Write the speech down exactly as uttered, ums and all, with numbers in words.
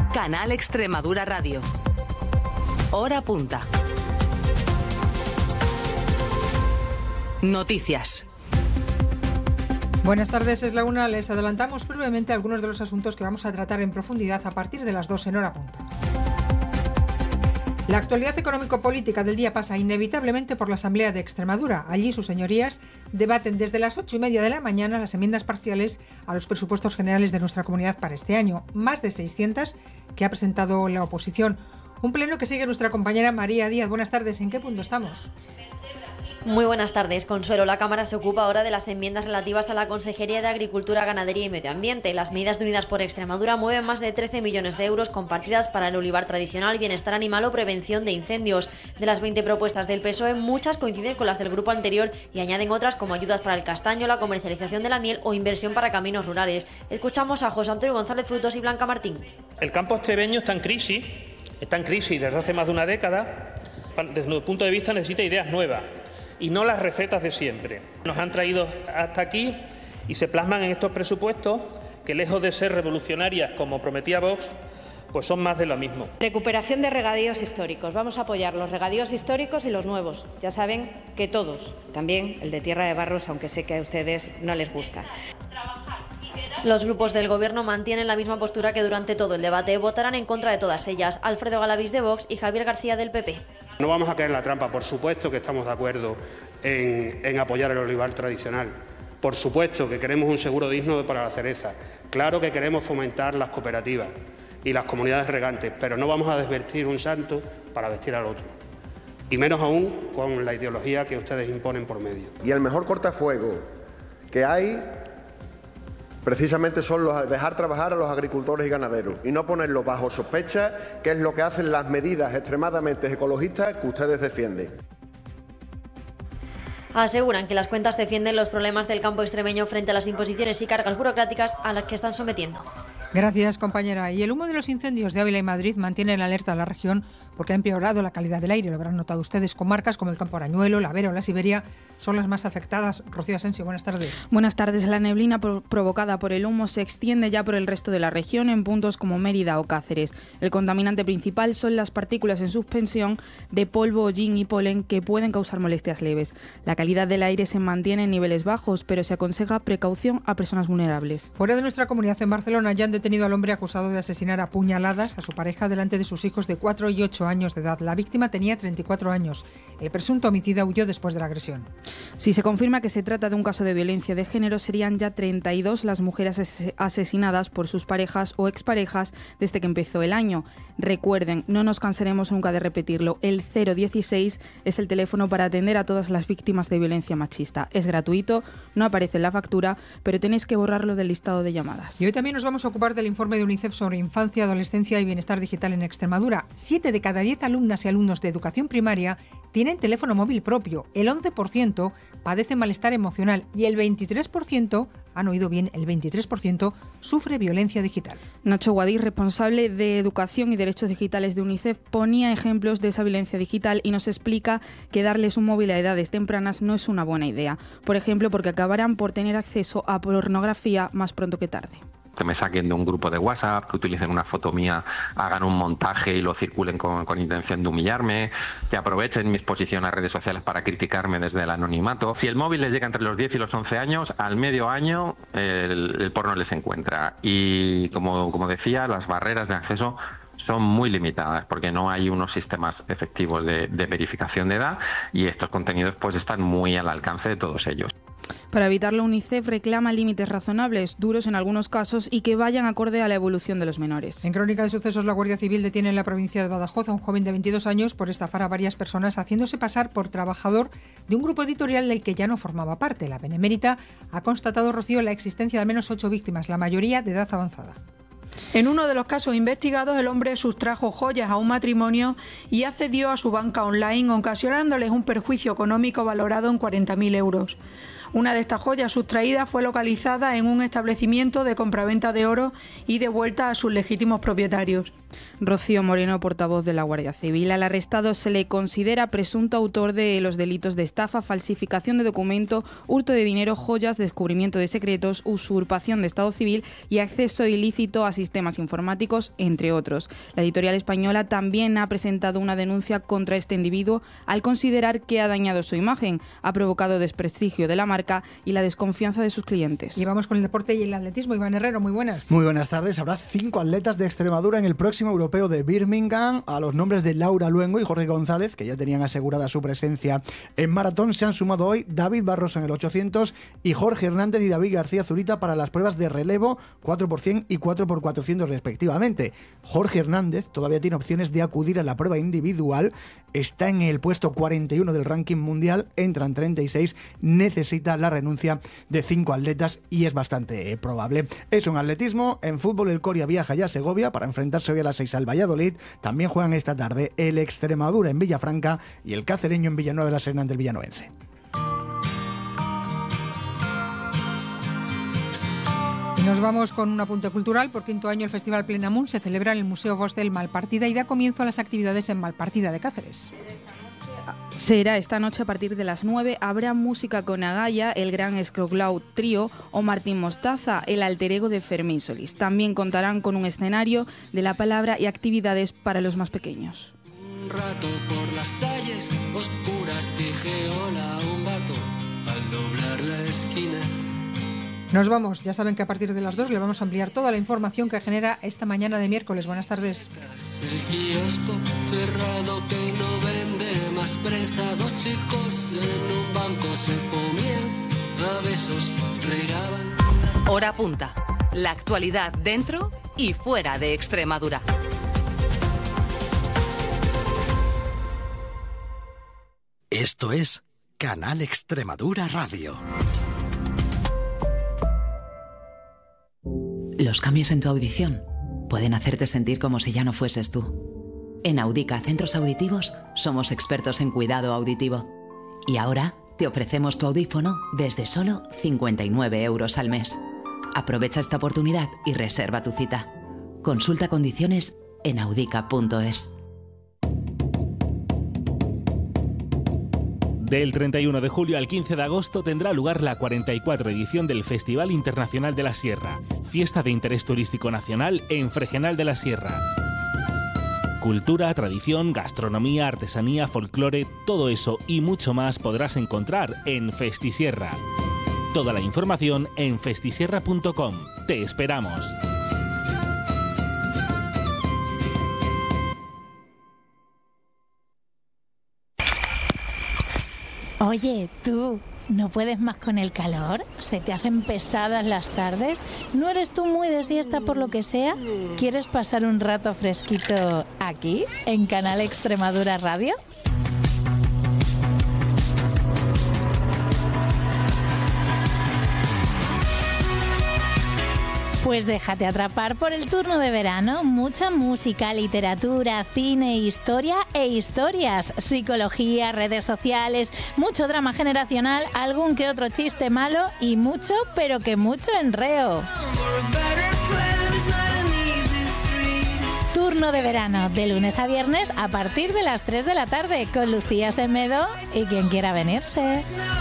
Canal Extremadura Radio. Hora punta. Noticias. Buenas tardes, es la una. Les adelantamos brevemente algunos de los asuntos que vamos a tratar en profundidad a partir de las dos en Hora punta. La actualidad económico-política del día pasa inevitablemente por la Asamblea de Extremadura. Allí sus señorías debaten desde las ocho y media de la mañana las enmiendas parciales a los presupuestos generales de nuestra comunidad para este año, más de seiscientas que ha presentado la oposición. Un pleno que sigue nuestra compañera María Díaz. Buenas tardes, ¿en qué punto estamos? Muy buenas tardes, Consuelo. La Cámara se ocupa ahora de las enmiendas relativas a la Consejería de Agricultura, Ganadería y Medio Ambiente. Las medidas de Unidas por Extremadura mueven más de trece millones de euros compartidas para el olivar tradicional, bienestar animal o prevención de incendios. De las veinte propuestas del P S O E, muchas coinciden con las del grupo anterior y añaden otras como ayudas para el castaño, la comercialización de la miel o inversión para caminos rurales. Escuchamos a José Antonio González Frutos y Blanca Martín. El campo extremeño está en crisis, está en crisis desde hace más de una década. Desde nuestro punto de vista necesita ideas nuevas y no las recetas de siempre. Nos han traído hasta aquí y se plasman en estos presupuestos que, lejos de ser revolucionarias como prometía Vox, pues son más de lo mismo. Recuperación de regadíos históricos. Vamos a apoyar los regadíos históricos y los nuevos. Ya saben que todos, también el de Tierra de Barros, aunque sé que a ustedes no les gusta. Los grupos del Gobierno mantienen la misma postura que durante todo el debate. Votarán en contra de todas ellas. Alfredo Galavis de Vox y Javier García del P P. No vamos a caer en la trampa. Por supuesto que estamos de acuerdo en, en apoyar el olivar tradicional. Por supuesto que queremos un seguro digno para la cereza. Claro que queremos fomentar las cooperativas y las comunidades regantes, pero no vamos a desvestir un santo para vestir al otro. Y menos aún con la ideología que ustedes imponen por medio. Y el mejor cortafuego que hay precisamente son los, dejar trabajar a los agricultores y ganaderos y no ponerlos bajo sospecha, que es lo que hacen las medidas extremadamente ecologistas que ustedes defienden. Aseguran que las cuentas defienden los problemas del campo extremeño frente a las imposiciones y cargas burocráticas a las que están sometiendo. Gracias, compañera. Y el humo de los incendios de Ávila y Madrid mantiene en alerta a la región porque ha empeorado la calidad del aire. Lo habrán notado ustedes. Comarcas como el Campo Arañuelo, la Vera o la Siberia son las más afectadas. Rocío Asensio, buenas tardes. Buenas tardes. La neblina pro- provocada por el humo se extiende ya por el resto de la región en puntos como Mérida o Cáceres. El contaminante principal son las partículas en suspensión de polvo, hollín y polen que pueden causar molestias leves. La calidad del aire se mantiene en niveles bajos, pero se aconseja precaución a personas vulnerables. Fuera de nuestra comunidad, en Barcelona, ya han detenido al hombre acusado de asesinar a puñaladas a su pareja delante de sus hijos de cuatro y ocho años de edad. La víctima tenía treinta y cuatro años. El presunto homicida huyó después de la agresión. Si se confirma que se trata de un caso de violencia de género, serían ya treinta y dos las mujeres as- asesinadas por sus parejas o exparejas desde que empezó el año. Recuerden, no nos cansaremos nunca de repetirlo, el cero dieciséis es el teléfono para atender a todas las víctimas de violencia machista. Es gratuito, no aparece en la factura, pero tenéis que borrarlo del listado de llamadas. Y hoy también nos vamos a ocupar del informe de UNICEF sobre infancia, adolescencia y bienestar digital en Extremadura. Siete de cada diez alumnas y alumnos de educación primaria tienen teléfono móvil propio, el once por ciento padece malestar emocional y el veintitrés por ciento, han oído bien, el veintitrés por ciento sufre violencia digital. Nacho Guadí, responsable de Educación y Derechos Digitales de UNICEF, ponía ejemplos de esa violencia digital y nos explica que darles un móvil a edades tempranas no es una buena idea. Por ejemplo, porque acabarán por tener acceso a pornografía más pronto que tarde. Que me saquen de un grupo de WhatsApp, que utilicen una foto mía, hagan un montaje y lo circulen con, con intención de humillarme, que aprovechen mi exposición a redes sociales para criticarme desde el anonimato. Si el móvil les llega entre los diez y los once años, al medio año el, el porno les encuentra. Y como, como decía, las barreras de acceso son muy limitadas porque no hay unos sistemas efectivos de, de verificación de edad y estos contenidos pues están muy al alcance de todos ellos. Para evitarlo, UNICEF reclama límites razonables, duros en algunos casos y que vayan acorde a la evolución de los menores. En Crónica de Sucesos, la Guardia Civil detiene en la provincia de Badajoz a un joven de veintidós años por estafar a varias personas haciéndose pasar por trabajador de un grupo editorial del que ya no formaba parte. La Benemérita ha constatado, Rocío, la existencia de al menos ocho víctimas, la mayoría de edad avanzada. En uno de los casos investigados, el hombre sustrajo joyas a un matrimonio y accedió a su banca online, ocasionándoles un perjuicio económico valorado en cuarenta mil euros. Una de estas joyas sustraídas fue localizada en un establecimiento de compraventa de oro y devuelta a sus legítimos propietarios. Rocío Moreno, portavoz de la Guardia Civil. Al arrestado se le considera presunto autor de los delitos de estafa, falsificación de documento, hurto de dinero, joyas, descubrimiento de secretos, usurpación de estado civil y acceso ilícito a sistemas informáticos, entre otros. La editorial española también ha presentado una denuncia contra este individuo al considerar que ha dañado su imagen, ha provocado desprestigio de la marca y la desconfianza de sus clientes. Y vamos con el deporte y el atletismo. Iván Herrero, muy buenas. Muy buenas tardes. Habrá cinco atletas de Extremadura en el próximo Europeo de Birmingham. A los nombres de Laura Luengo y Jorge González, que ya tenían asegurada su presencia en maratón, se han sumado hoy David Barroso en el ochocientos y Jorge Hernández y David García Zurita para las pruebas de relevo cuatro por cien y cuatro por cuatrocientos respectivamente. Jorge Hernández todavía tiene opciones de acudir a la prueba individual, está en el puesto cuarenta y uno del ranking mundial, entran treinta y seis, necesita la renuncia de cinco atletas y es bastante probable. Eso en atletismo. En fútbol, el Coria viaja ya a Segovia para enfrentarse hoy a las seis al Valladolid. También juegan esta tarde el Extremadura en Villafranca y el Cacereño en Villanueva de la Serena ante el Villanovense. Y nos vamos con un apunte cultural. Por quinto año el Festival Plenamun se celebra en el Museo Fosdel Malpartida y da comienzo a las actividades en Malpartida de Cáceres. Será esta noche a partir de las nueve. Habrá música con Agaya, el gran Escroglau Trío o Martín Mostaza, el alter ego de Fermín Solís. También contarán con un escenario de la palabra y actividades para los más pequeños. Un rato por las calles oscuras dije hola a un gato al doblar la esquina. Nos vamos. Ya saben que a partir de las dos le vamos a ampliar toda la información que genera esta mañana de miércoles. Buenas tardes. El kiosco cerrado que no vende más presa. Dos chicos en un banco se comían a besos, regaban. Hora punta. La actualidad dentro y fuera de Extremadura. Esto es Canal Extremadura Radio. Los cambios en tu audición pueden hacerte sentir como si ya no fueses tú. En Audica Centros Auditivos somos expertos en cuidado auditivo. Y ahora te ofrecemos tu audífono desde solo cincuenta y nueve euros al mes. Aprovecha esta oportunidad y reserva tu cita. Consulta condiciones en audica punto es. Del treinta y uno de julio al quince de agosto tendrá lugar la cuarenta y cuatro edición del Festival Internacional de la Sierra, fiesta de interés turístico nacional en Fregenal de la Sierra. Cultura, tradición, gastronomía, artesanía, folclore, todo eso y mucho más podrás encontrar en Festisierra. Toda la información en festisierra punto com. Te esperamos. Oye, tú, ¿no puedes más con el calor? ¿Se te hacen pesadas las tardes? ¿No eres tú muy de siesta por lo que sea? ¿Quieres pasar un rato fresquito aquí, en Canal Extremadura Radio? Pues déjate atrapar por el turno de verano. Mucha música, literatura, cine, historia e historias, psicología, redes sociales, mucho drama generacional, algún que otro chiste malo y mucho, pero que mucho enreo. Turno de verano, de lunes a viernes a partir de las tres de la tarde, con Lucía Semedo y quien quiera venirse.